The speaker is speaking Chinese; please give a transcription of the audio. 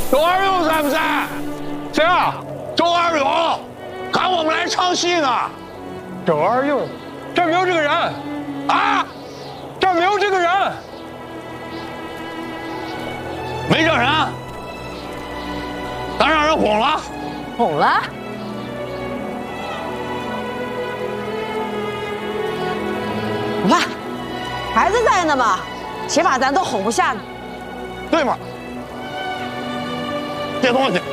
周二勇在不在？ 谁啊？ 周二勇，喊我们来唱戏呢。 周二勇，这儿没有这个人啊， 这儿没有这个人， 没这人，咱让人哄了。 哄了？你看，孩子在呢嘛，起码咱都哄不下呢。 对嘛？这东西